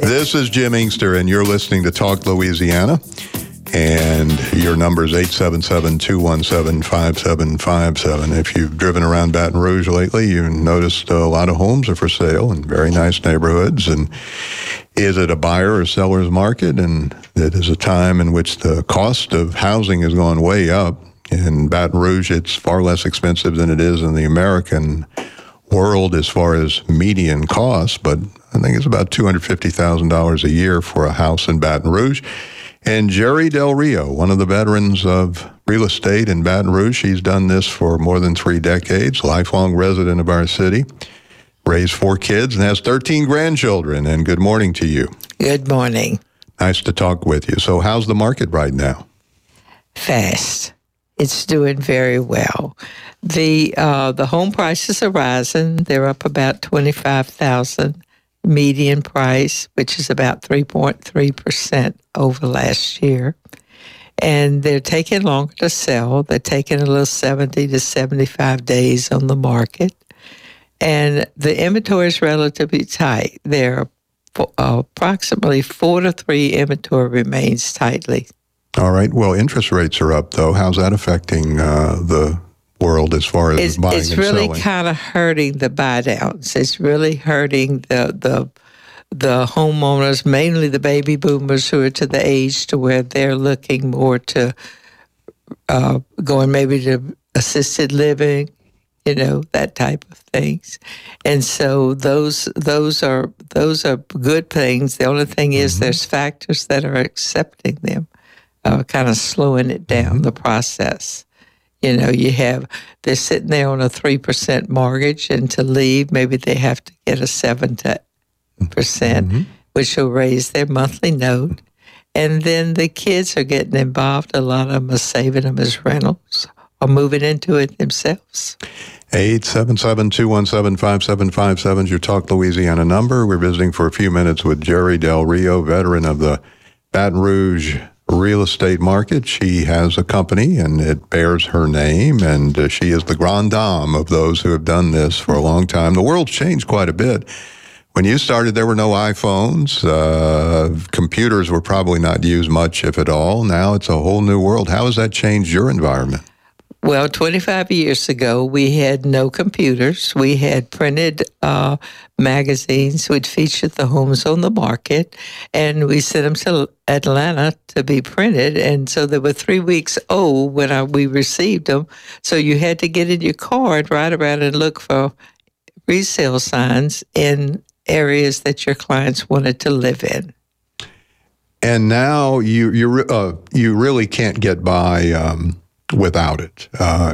This is Jim Inkster, and you're listening to Talk Louisiana. And your number is 877-217-5757. If you've driven around Baton Rouge lately, you've noticed a lot of homes are for sale in very nice neighborhoods. And is it a buyer or seller's market? And it is a time in which the cost of housing has gone way up. In Baton Rouge, it's far less expensive than it is in the American world as far as median costs, but I think it's about $250,000 a year for a house in Baton Rouge. And Jerry Del Rio, one of the veterans of real estate in Baton Rouge, she's done this for more than 3 decades, lifelong resident of our city, raised 4 kids and has 13 grandchildren. And good morning to you. Good morning. Nice to talk with you. So how's the market right now? Fast. It's doing very well. The home prices are rising. They're up about $25,000 median price, which is about 3.3% over last year. And they're taking longer to sell. They're taking a little 70 to 75 days on the market. And the inventory is relatively tight. There are approximately 4 to 3 inventory remains tightly. All right. Well, interest rates are up, though. How's that affecting the world as far as buying and selling? It's really kind of hurting the buy-downs. It's really hurting the homeowners, mainly the baby boomers who are to the age to where they're looking more to going maybe to assisted living, that type of things. And so those are good things. The only thing is there's factors that are accepting them. Kind of slowing it down, the process. They're sitting there on a 3% mortgage, and to leave, maybe they have to get a 7 to 8%, which will raise their monthly note. And then the kids are getting involved. A lot of them are saving them as rentals or moving into it themselves. 877-217-5757 is your Talk Louisiana number. We're visiting for a few minutes with Jerry Del Rio, veteran of the Baton Rouge real estate market. She has a company and it bears her name, and she is the grande dame of those who have done this for a long time. The world's changed quite a bit. When you started, there were no iPhones. Computers were probably not used much, if at all. Now it's a whole new world. How has that changed your environment? Well, 25 years ago, we had no computers. We had printed magazines which featured the homes on the market, and we sent them to Atlanta to be printed. And so they were 3 weeks old when we received them. So you had to get in your car and ride around and look for resale signs in areas that your clients wanted to live in. And now you really can't get by without it.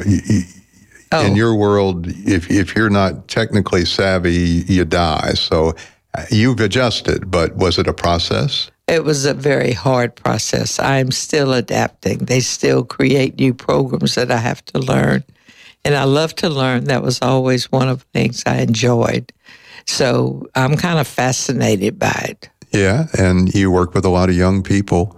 In your world, if you're not technically savvy, you die. So you've adjusted, but was it a process? It was a very hard process. I'm still adapting. They still create new programs that I have to learn. And I love to learn. That was always one of the things I enjoyed. So I'm kind of fascinated by it. Yeah, and you work with a lot of young people.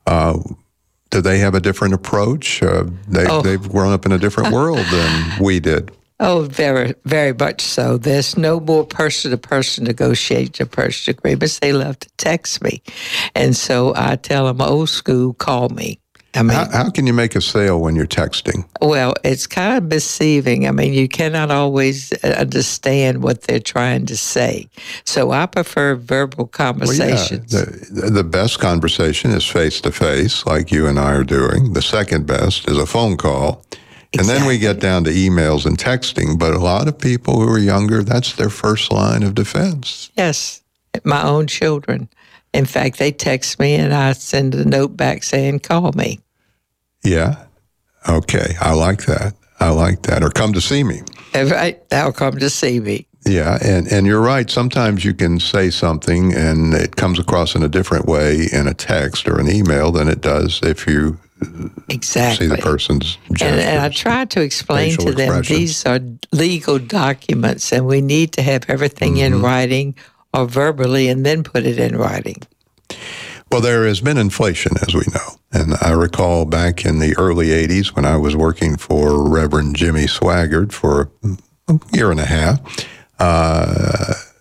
Do they have a different approach? They've grown up in a different world than we did. Oh, very, very much so. There's no more person-to-person negotiation of purchase agreements. They love to text me. And so I tell them, old school, call me. How can you make a sale when you're texting? Well, it's kind of deceiving. You cannot always understand what they're trying to say. So I prefer verbal conversations. Well, yeah. The best conversation is face-to-face, like you and I are doing. The second best is a phone call. And then we get down to emails and texting. But a lot of people who are younger, that's their first line of defense. Yes, my own children. In fact, they text me and I send a note back saying, call me. Yeah. Okay. I like that. Or come to see me. Right. They'll come to see me. Yeah. And you're right. Sometimes you can say something and it comes across in a different way in a text or an email than it does if you see the person's gestures. And I try to explain to them these are legal documents and we need to have everything in writing or verbally and then put it in writing. Well, there has been inflation, as we know. And I recall back in the early 80s when I was working for Reverend Jimmy Swaggart for a year and a half,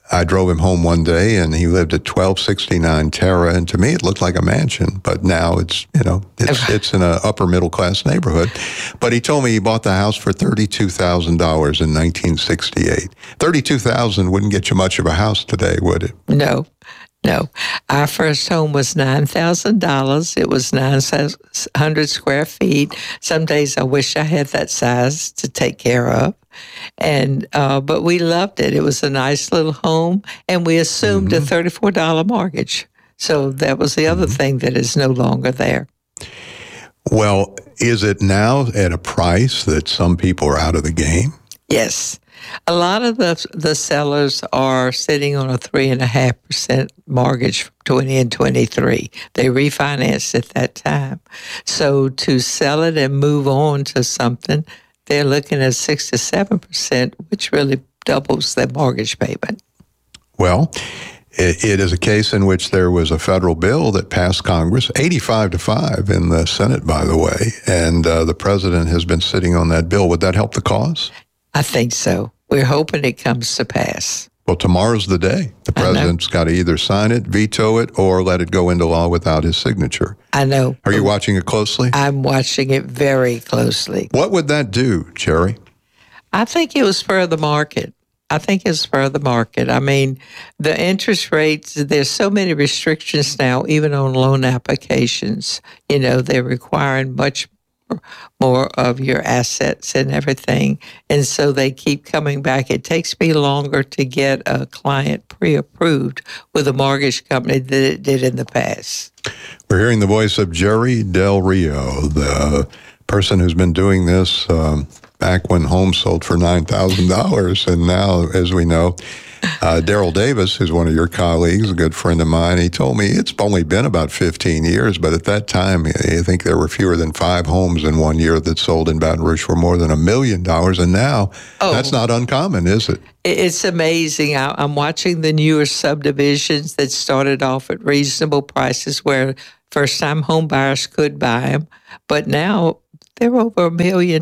I drove him home one day, and he lived at 1269 Terra, and to me it looked like a mansion. But now it's in an upper middle class neighborhood. But he told me he bought the house for $32,000 in 1968. $32,000 wouldn't get you much of a house today, would it? No. Our first home was $9,000. It was 900 square feet. Some days I wish I had that size to take care of. But we loved it. It was a nice little home, and we assumed a $34 mortgage. So that was the other thing that is no longer there. Well, is it now at a price that some people are out of the game? Yes. A lot of the sellers are sitting on a 3.5% mortgage from 20 and 23. They refinanced at that time. So to sell it and move on to something, they're looking at 6 to 7%, which really doubles their mortgage payment. Well, it is a case in which there was a federal bill that passed Congress, 85-5 in the Senate, by the way, and the president has been sitting on that bill. Would that help the cause? I think so. We're hoping it comes to pass. Well, tomorrow's the day. The president's got to either sign it, veto it, or let it go into law without his signature. I know. Are you watching it closely? I'm watching it very closely. What would that do, Jerry? I think it will spur the market. I mean, the interest rates, there's so many restrictions now, even on loan applications. They're requiring much more of your assets and everything. And so they keep coming back. It takes me longer to get a client pre-approved with a mortgage company than it did in the past. We're hearing the voice of Jerry Del Rio, the person who's been doing this back when homes sold for $9,000. And now, as we know, Daryl Davis, who's one of your colleagues, a good friend of mine, he told me it's only been about 15 years, but at that time, I think there were fewer than 5 homes in 1 year that sold in Baton Rouge for more than $1 million. And now, that's not uncommon, is it? It's amazing. I'm watching the newer subdivisions that started off at reasonable prices where first-time home buyers could buy them, but now they're over $1 million.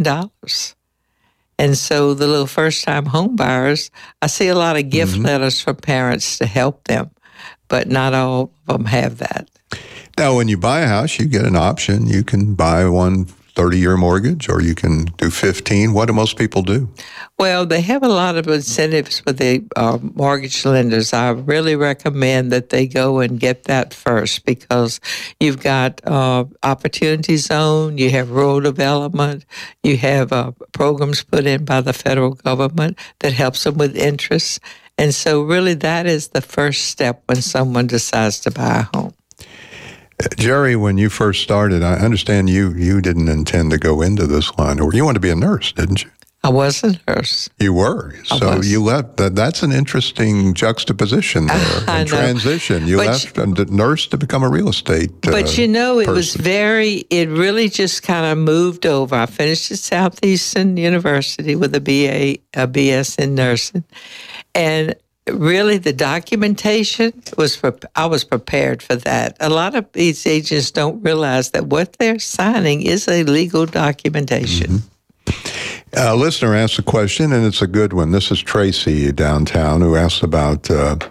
And so the little first-time home buyers, I see a lot of gift letters from parents to help them, but not all of them have that. Now, when you buy a house, you get an option. You can buy one 30-year mortgage, or you can do 15. What do most people do? Well, they have a lot of incentives with the mortgage lenders. I really recommend that they go and get that first, because you've got Opportunity Zone, you have rural development, you have programs put in by the federal government that helps them with interest. And so really that is the first step when someone decides to buy a home. Jerry, when you first started, I understand you didn't intend to go into this line, or you wanted to be a nurse, didn't you? I was a nurse. You were. So you left. That's an interesting juxtaposition there, and transition. You left a nurse to become a real estate But it was it really just kind of moved over. I finished at Southeastern University with a BS in nursing. And really, the documentation I was prepared for that. A lot of these agents don't realize that what they're signing is a legal documentation. A listener asked a question, and it's a good one. This is Tracy downtown, who asked about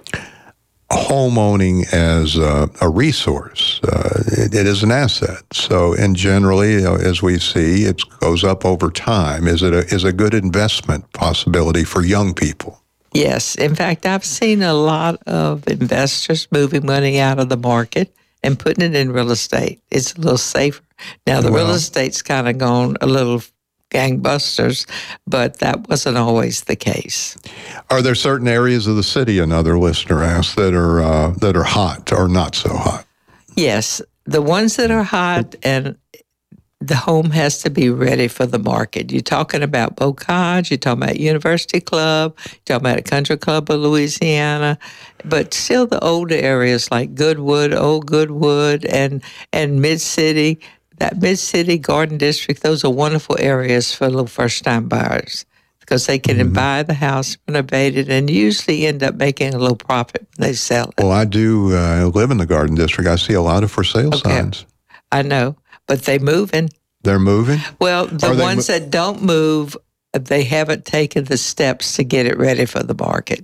home owning as a resource. It is an asset. So, and generally, as we see, it goes up over time. Is a good investment possibility for young people? Yes. In fact, I've seen a lot of investors moving money out of the market and putting it in real estate. It's a little safer. Now, the real estate's kind of gone a little gangbusters, but that wasn't always the case. Are there certain areas of the city, another listener asked, that are hot or not so hot? Yes. The ones that are hot, and the home has to be ready for the market. You're talking about Bocage, you're talking about University Club, you're talking about a Country Club of Louisiana, but still the older areas like Goodwood, Old Goodwood, and Mid-City, that Mid-City Garden District, those are wonderful areas for little first-time buyers because they can buy the house, renovate it, and usually end up making a little profit when they sell it. Well, I do live in the Garden District. I see a lot of for sale signs. I know. But they're moving. They're moving? Well, the ones that don't move, they haven't taken the steps to get it ready for the market.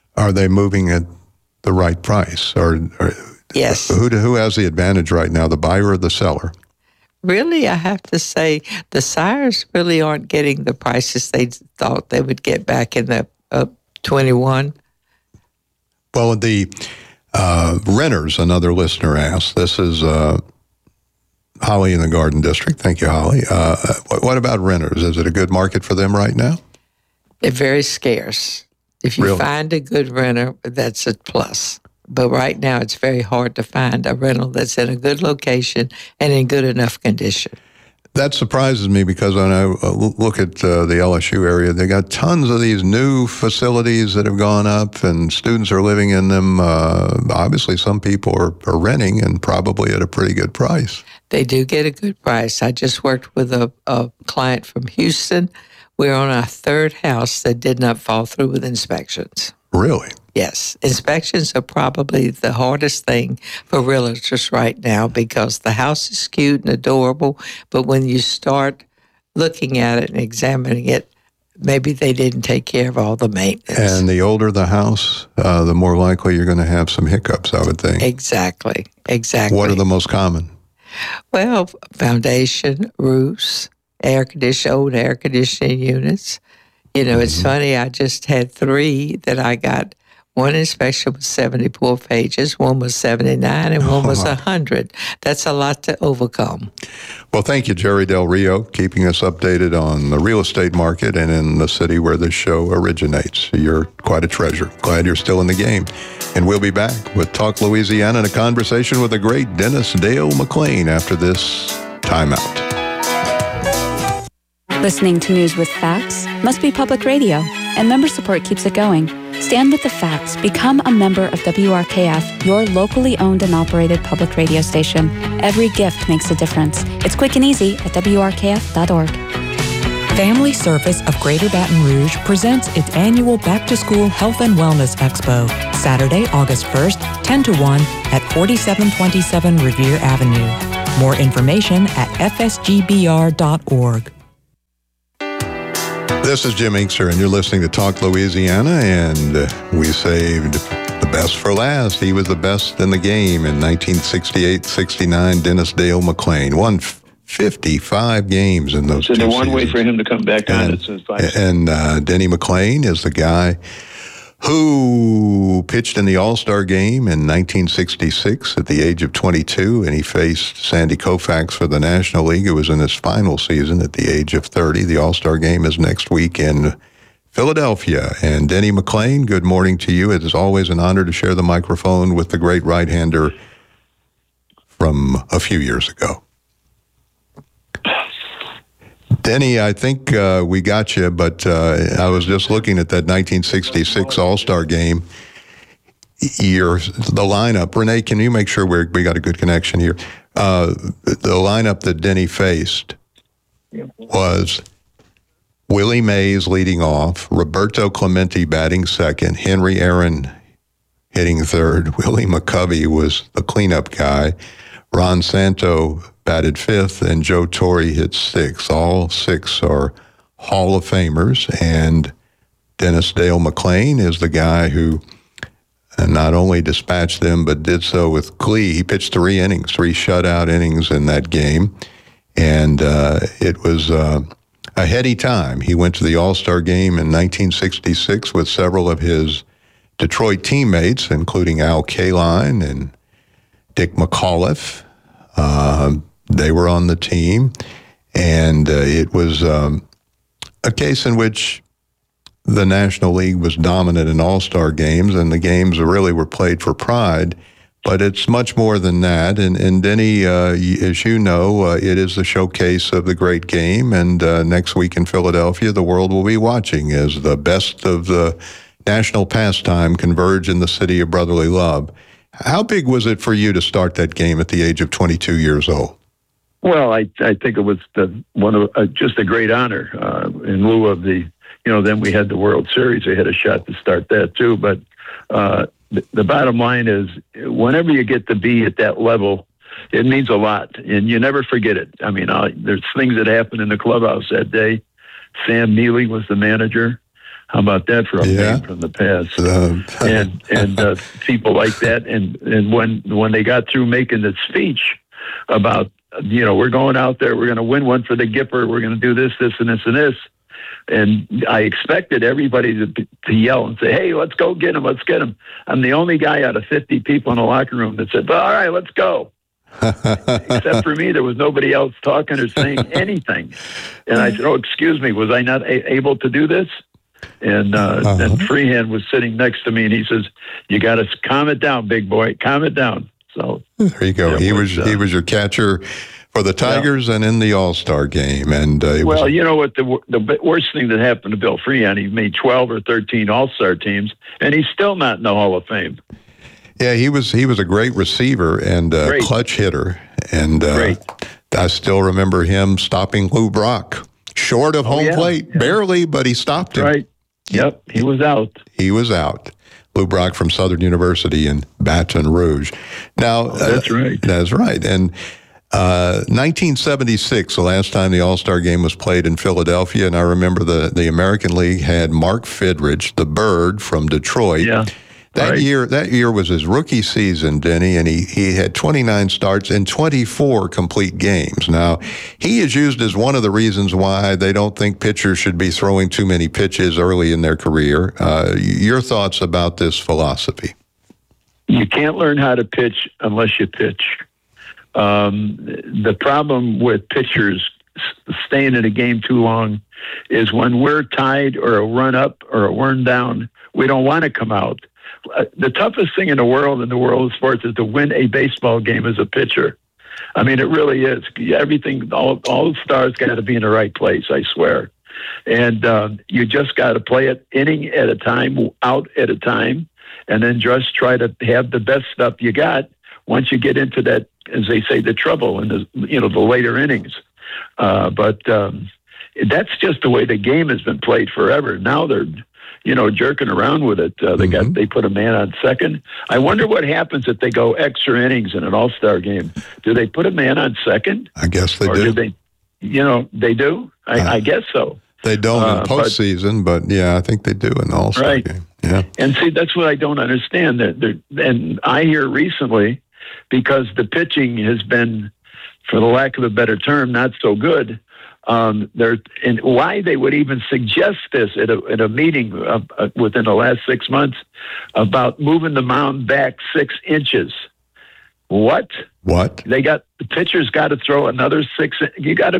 Are they moving at the right price? Or Yes. Who has the advantage right now, the buyer or the seller? Really, I have to say the sires really aren't getting the prices they thought they would get back in the 21. Well, the renters, another listener asked, this is Holly in the Garden District. Thank you, Holly. What about renters? Is it a good market for them right now? They're very scarce. If you Really? find a good renter, that's a plus. But right now, it's very hard to find a rental that's in a good location and in good enough condition. That surprises me because when I look at the LSU area, they got tons of these new facilities that have gone up and students are living in them. Obviously, some people are renting and probably at a pretty good price. They do get a good price. I just worked with a client from Houston. We're on our third house that did not fall through with inspections. Really? Yes. Inspections are probably the hardest thing for realtors right now because the house is cute and adorable, but when you start looking at it and examining it, maybe they didn't take care of all the maintenance. And the older the house, the more likely you're going to have some hiccups, I would think. Exactly. What are the most common? Well, foundation, roofs, old air conditioning units. You know, it's funny, I just had 3 that I got. One inspection was 74 pages, one was 79, and one was 100. That's a lot to overcome. Well, thank you, Jerry Del Rio, keeping us updated on the real estate market and in the city where this show originates. You're quite a treasure. Glad you're still in the game. And we'll be back with Talk Louisiana and a conversation with the great Dennis Dale McClain after this timeout. Listening to news with facts must be public radio, and member support keeps it going. Stand with the facts. Become a member of WRKF, your locally owned and operated public radio station. Every gift makes a difference. It's quick and easy at WRKF.org. Family Service of Greater Baton Rouge presents its annual Back to School Health and Wellness Expo, Saturday, August 1st, 10 to 1 at 4727 Revere Avenue. More information at fsgbr.org. This is Jim Inkster, and you're listening to Talk Louisiana, and we saved the best for last. He was the best in the game in 1968-69. Dennis Dale McClain won 55 games in those 2 seasons. So the one way for him to come back on it since 5 And Denny McClain is the guy who pitched in the All-Star game in 1966 at the age of 22, and he faced Sandy Koufax for the National League, who was in his final season at the age of 30. The All-Star game is next week in Philadelphia. And Denny McClain, good morning to you. It is always an honor to share the microphone with the great right-hander from a few years ago. Denny, I think we got you, but I was just looking at that 1966 All-Star game. The lineup, Renee, can you make sure we got a good connection here? The lineup that Denny faced was Willie Mays leading off, Roberto Clemente batting second, Henry Aaron hitting third, Willie McCovey was the cleanup guy, Ron Santo batted fifth, and Joe Torre hit sixth. All 6 are Hall of Famers, and Dennis Dale McClain is the guy who not only dispatched them, but did so with glee. He pitched 3 shutout innings in that game, and it was a heady time. He went to the All-Star game in 1966 with several of his Detroit teammates, including Al Kaline and Dick McAuliffe. They were on the team, and it was a case in which the National League was dominant in all-star games, and the games really were played for pride. But it's much more than that. And Denny, as you know, it is the showcase of the great game, and next week in Philadelphia, the world will be watching as the best of the national pastime converge in the city of brotherly love. How big was it for you to start that game at the age of 22 years old? Well, I think it was just a great honor in lieu of then we had the World Series. We had a shot to start that too. But the bottom line is, whenever you get to be at that level, it means a lot, and you never forget it. I mean, there's things that happened in the clubhouse that day. Sam Neely was the manager. How about that for a Yeah. name from the past? And people like that. And when they got through making the speech about, we're going out there, we're going to win one for the Gipper, we're going to do this, this, and this, and this. And I expected everybody to yell and say, hey, let's go get him, let's get him. I'm the only guy out of 50 people in the locker room that said, all right, let's go. Except for me, there was nobody else talking or saying anything. And I said, oh, excuse me, was I not able to do this? And then Freehand was sitting next to me, and he says, you got to calm it down, big boy, calm it down. So there you go. He was your catcher for the Tigers and in the All-Star game. And you know what? The worst thing that happened to Bill Freehand, he made 12 or 13 All-Star teams, and he's still not in the Hall of Fame. Yeah, he was a great receiver and clutch hitter. And I still remember him stopping Lou Brock short of home plate, barely, but he stopped him. Right. Yep, he was out. He was out. Lou Brock from Southern University in Baton Rouge. Now, that's right. That's right. And 1976, the last time the All-Star game was played in Philadelphia, and I remember the American League had Mark Fidrich, the Bird from Detroit. Yeah. That year was his rookie season, Denny, and he had 29 starts in 24 complete games. Now, he is used as one of the reasons why they don't think pitchers should be throwing too many pitches early in their career. Your thoughts about this philosophy? You can't learn how to pitch unless you pitch. The problem with pitchers staying in a game too long is when we're tied or a run up or a run down, we don't want to come out. The toughest thing in the world of sports is to win a baseball game as a pitcher. I mean, it really is. Everything, all the stars got to be in the right place, I swear. And you just got to play it inning at a time, out at a time, and then just try to have the best stuff you got once you get into that, as they say, the trouble in the later innings. But that's just the way the game has been played forever. Now they're jerking around with it. They put a man on second. I wonder what happens if they go extra innings in an All-Star game. Do they put a man on second? I guess they do. Do they? They do. I guess so. They don't in postseason, but yeah, I think they do in the All-Star game. Yeah. And see, that's what I don't understand. And I hear recently, because the pitching has been, for the lack of a better term, not so good. And why they would even suggest this at a meeting within the last 6 months about moving the mound back 6 inches. What? What? The pitcher's got to throw another 6. You got to